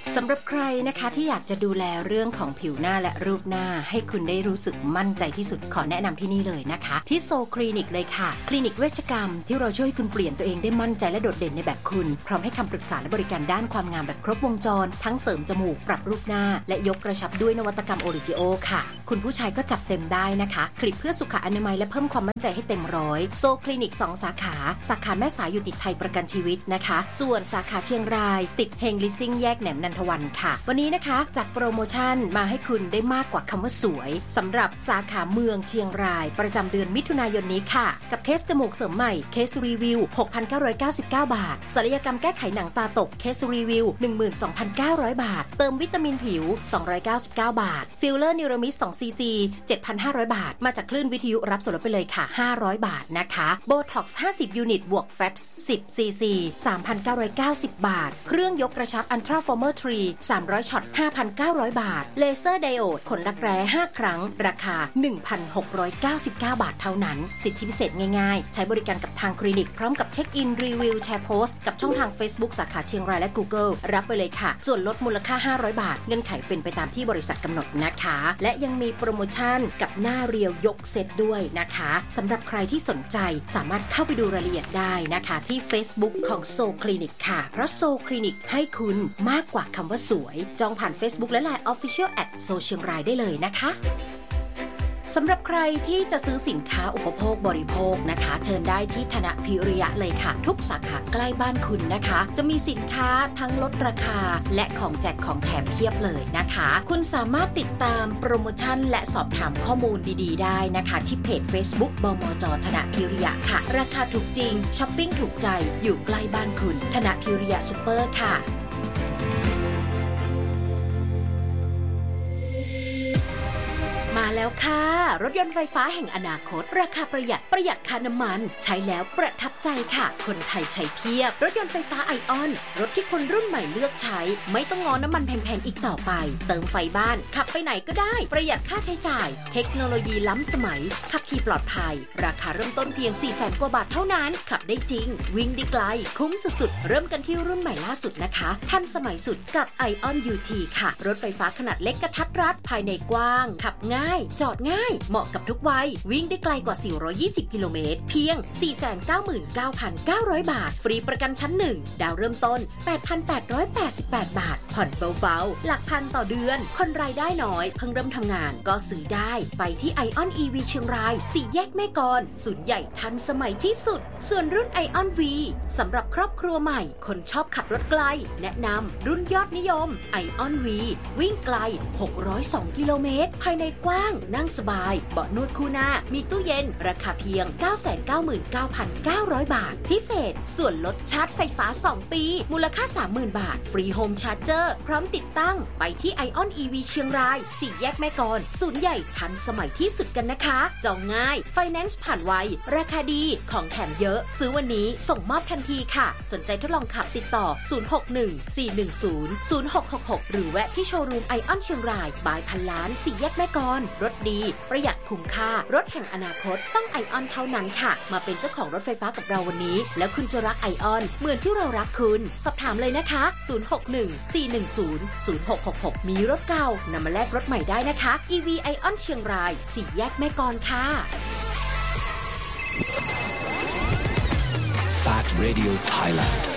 สำหรับใครนะคะที่อยากจะดูแลเรื่องของผิวหน้าและรูปหน้าให้คุณได้รู้สึกมั่นใจที่สุดขอแนะนำที่นี่เลยนะคะที่โซคลินิกเลยค่ะคลินิกเวชกรรมที่เราช่วยคุณเปลี่ยนตัวเองได้มั่นใจและโดดเด่นในแบบคุณพร้อมให้คำปรึกษาและบริการด้านความงามแบบครบวงจรทั้งเสริมจมูกปรับรูปหน้าและยกกระชับด้วยนวัตกรรมโอริจิโอค่ะคุณผู้ชายก็จัดเต็มได้นะคะคลิปเพื่อสุขอนามัยและเพิ่มความมั่นใจให้เต็มร้อยโซคลินิก2 สาขาแม่สายอยู่ติดไทยประกันชีวิตนะคะส่วนสาขาเชียงรายติดเฮงลิสซิ่งแยกแหนมนันทวันค่ะวันนี้นะคะจัดโปรโมชั่นมาให้คุณได้มากกว่าคำว่าสวยสำหรับสาขาเมืองเชียงรายประจำเดือนมิถุนายนนี้ค่ะกับเคสจมูกเสริมใหม่เคสรีวิว 6,999 บาทศัลยกรรมแก้ไขหนังตาตกเคสรีวิว 12,900 บาทเติมวิตามินผิว299 บาทฟิลเลอร์นิวรามิด2 cc 7,500 บาทมาจากคลื่นวิทยุรับส่วนลดไปเลยค่ะ500 บาทนะคะโบท็อกซ์50 ยูนิตบวกแฟต10 cc 3,990 บาทเครื่องยกกระชับอันทราฟอร์เมอร์3 300ช็อต 5,900 บาทเลเซอร์ไดโอดขนรักแร้5ครั้งราคา 1,699 บาทเท่านั้นสิทธิพิเศษง่ายๆใช้บริการกับทางคลินิกพร้อมกับเช็คอินรีวิวแชร์โพสต์กับช่องทาง Facebook สาขาเชียงรายและ Google รับไปเลยค่ะส่วนลดมูลค่า500 บาทเงื่อนไขเป็นไปตามที่บริษัทกำหนดนะคะและยังมีโปรโมชั่นกับหน้าเรียวยกเซตด้วยนะคะสำหรับใครที่สนใจสามารถเข้าไปดูรายละเอียดได้นะคะที่ Facebook ของโซคลินิกค่ะเพราะโซคลินิกให้คุณมากกว่าคำว่าสวยจองผ่าน Facebook และ LINE Official @โซเชียงรายได้เลยนะคะสำหรับใครที่จะซื้อสินค้าอุปโภคบริโภคนะคะเชิญได้ที่ธนพิริยะเลยค่ะทุกสาขาใกล้บ้านคุณนะคะจะมีสินค้าทั้งลดราคาและของแจกของแถมเพียบเลยนะคะคุณสามารถติดตามโปรโมชั่นและสอบถามข้อมูลดีๆได้นะคะที่เพจ Facebook บมจ.ธนพิริยะค่ะราคาถูกจริงช้อปปิ้งถูกใจอยู่ใกล้บ้านคุณธนพิริยะซุปเปอร์ค่ะมาแล้วค่ะรถยนต์ไฟฟ้าแห่งอนาคตราคาประหยัดค่าน้ำมันใช้แล้วประทับใจค่ะคนไทยใช้เพียบรถยนต์ไฟฟ้าไอออนรถที่คนรุ่นใหม่เลือกใช้ไม่ต้องงอน้ำมันแพงๆอีกต่อไปเติมไฟบ้านขับไปไหนก็ได้ประหยัดค่าใช้จ่ายเทคโนโลยีล้ำสมัยขับขี่ปลอดภัยราคาเริ่มต้นเพียง 400,000 กว่าบาทเท่านั้นขับได้จริงวิ่งได้ไกลคุ้มสุดๆเริ่มกันที่รุ่นใหม่ล่าสุดนะคะทันสมัยสุดกับ ION UT ค่ะรถไฟฟ้าขนาดเล็กกระทัดรัดภายในกว้างขับง่ายจอดง่ายเหมาะกับทุกวัยวิ่งได้ไกลกว่า420กิโลเมตรเพียง 499,900 บาทฟรีประกันชั้น1ดาวเริ่มต้น 8,888 บาทผ่อนเบาๆหลักพันต่อเดือนคนรายได้น้อยเพิ่งเริ่มทำงานก็ซื้อได้ไปที่ ION EV เชียงราย4แยกแม่กลศูนย์ใหญ่ทันสมัยที่สุดส่วนรุ่น ION V สำหรับครอบครัวใหม่คนชอบขับรถไกลแนะนำรุ่นยอดนิยม ION V วิ่งไกล602กิโลเมตรภายในกว้างนั่งสบายเบาะนวดคู่หน้ามีตู้เย็นราคาเพียง 999,900 บาทพิเศษส่วนลดชาร์จไฟฟ้า2ปีมูลค่า 30,000 บาทฟรีโฮมชาร์เจอร์พร้อมติดตั้งไปที่ ION EV เชียงราย4แยกแม่กลศูนย์ใหญ่ทันสมัยที่สุดกันนะคะจองง่ายไฟแนนซ์ผ่านไวราคาดีของแถมเยอะซื้อวันนี้ส่งมอบทันทีค่ะสนใจทดลองขับติดต่อ061-410-0666หรือแวะที่โชว์รูม ION เชียงรายบายพันล้าน4แยกแม่กลรถดีประหยัดคุ้มค่ารถแห่งอนาคตต้อง ION เท่านั้นค่ะมาเป็นเจ้าของรถไฟฟ้ากับเราวันนี้แล้วคุณจะรัก ION เหมือนที่เรารักคุณสอบถามเลยนะคะ061-410-0666มีรถเก่านำมาแลกรถใหม่ได้นะคะ EV ION เชียงราย4แยกแม่กลค่ะ Fat Radio Thailand